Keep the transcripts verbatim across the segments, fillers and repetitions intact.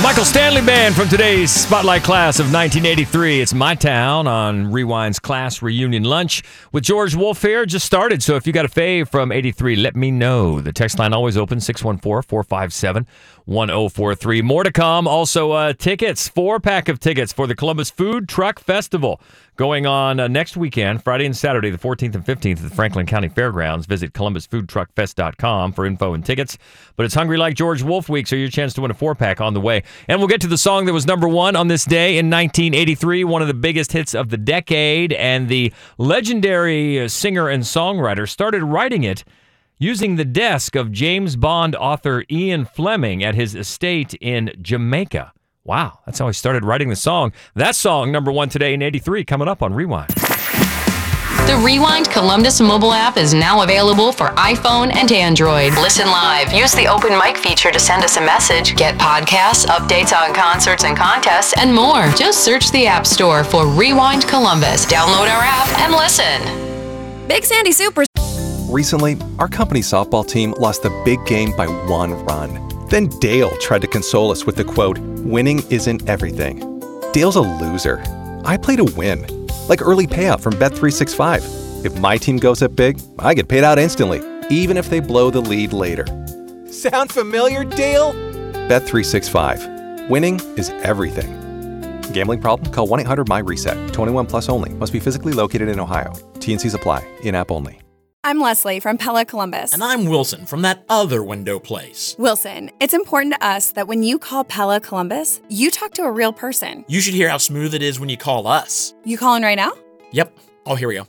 Michael Stanley Band from today's Spotlight class of nineteen eighty-three. It's My Town on Rewind's class reunion lunch with George Wolf here. Just started, so if you got a fave from eighty-three, let me know. The text line always open, six one four, four five seven, one oh four three. More to come. Also, uh, tickets, four-pack of tickets for the Columbus Food Truck Festival going on uh, next weekend, Friday and Saturday, the fourteenth and fifteenth at the Franklin County Fairgrounds. Visit columbus food truck fest dot com for info and tickets. But it's Hungry Like George Wolf Week, so your chance to win a four-pack on the way. And we'll get to the song that was number one on this day in nineteen eighty-three, one of the biggest hits of the decade, and the legendary singer and songwriter started writing it using the desk of James Bond author Ian Fleming at his estate in Jamaica. Wow, that's how he started writing the song. That song, number one today in eighty-three, coming up on Rewind. The Rewind Columbus mobile app is now available for iPhone and Android. Listen live. Use the open mic feature to send us a message. Get podcasts, updates on concerts and contests, and more. Just search the App Store for Rewind Columbus. Download our app and listen. Big Sandy Super. Recently, our company softball team lost the big game by one run. Then Dale tried to console us with the quote, "Winning isn't everything." Dale's a loser. I play to win. Like early payout from Bet three sixty-five. If my team goes up big, I get paid out instantly, even if they blow the lead later. Sound familiar, Dale? Bet three sixty-five. Winning is everything. Gambling problem? Call one eight hundred M Y reset. twenty-one plus only. Must be physically located in Ohio. T N Cs apply. In-app only. I'm Leslie from Pella Columbus. And I'm Wilson from that other window place. Wilson, it's important to us that when you call Pella Columbus, you talk to a real person. You should hear how smooth it is when you call us. You calling right now? Yep. Oh, here we go.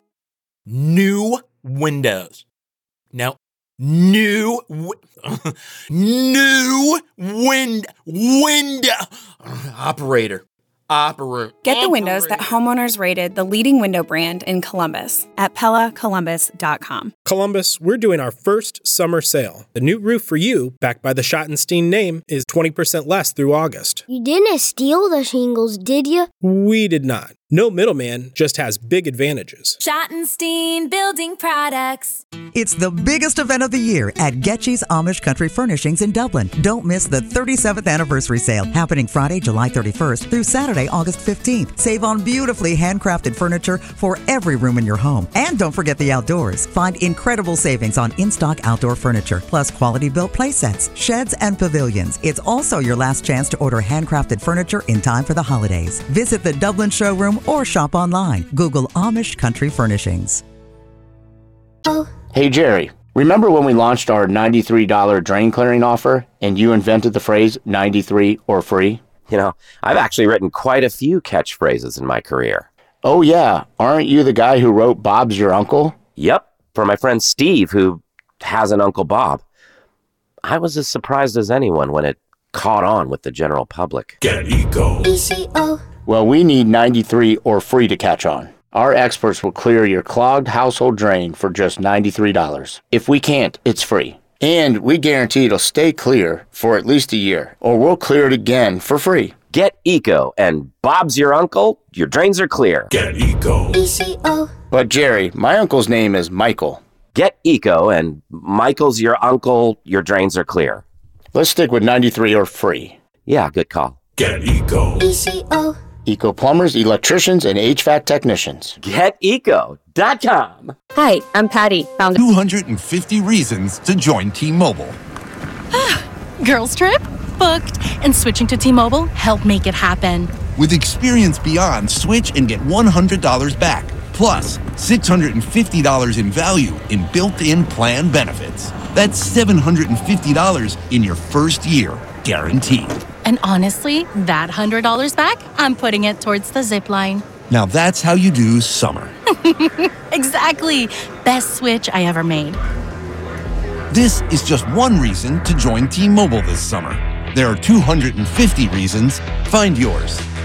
New windows. No. New. W- new wind. Window. Operator. Operator. Get the windows that homeowners rated the leading window brand in Columbus at pella columbus dot com. Columbus, we're doing our first summer sale. The new roof for you, backed by the Schottenstein name, is twenty percent less through August. You didn't steal the shingles, did you? We did not. No middleman, just has big advantages. Schottenstein Building Products. It's the biggest event of the year at Getchy's Amish Country Furnishings in Dublin. Don't miss the thirty-seventh anniversary sale happening Friday, July thirty-first through Saturday, August fifteenth. Save on beautifully handcrafted furniture for every room in your home. And don't forget the outdoors. Find incredible savings on in-stock outdoor furniture, plus quality built play sets, sheds, and pavilions. It's also your last chance to order handcrafted furniture in time for the holidays. Visit the Dublin showroom or shop online. Google Amish Country Furnishings. Oh. Hey, Jerry, remember when we launched our ninety-three dollars drain clearing offer and you invented the phrase ninety-three or free? You know, I've actually written quite a few catchphrases in my career. Oh, yeah. Aren't you the guy who wrote Bob's Your Uncle? Yep, for my friend Steve, who has an Uncle Bob. I was as surprised as anyone when it caught on with the general public. Get Eco. E C O. Well, we need ninety-three or free to catch on. Our experts will clear your clogged household drain for just ninety-three dollars. If we can't, it's free. And we guarantee it'll stay clear for at least a year, or we'll clear it again for free. Get Eco, and Bob's your uncle, your drains are clear. Get Eco. E C O. But Jerry, my uncle's name is Michael. Get Eco, and Michael's your uncle, your drains are clear. Let's stick with ninety-three or free. Yeah, good call. Get Eco. E C O. Eco plumbers, electricians, and H V A C technicians. Get eco dot com. Hi, I'm Patty. Found two hundred fifty reasons to join T-Mobile. Girls trip? Booked. And switching to T-Mobile helped make it happen. With experience beyond, switch and get one hundred dollars back. Plus, six hundred fifty dollars in value in built-in plan benefits. That's seven hundred fifty dollars in your first year, guaranteed. And honestly, that one hundred dollars back, I'm putting it towards the zip line. Now that's how you do summer. Exactly. Best switch I ever made. This is just one reason to join T-Mobile this summer. There are two hundred fifty reasons. Find yours.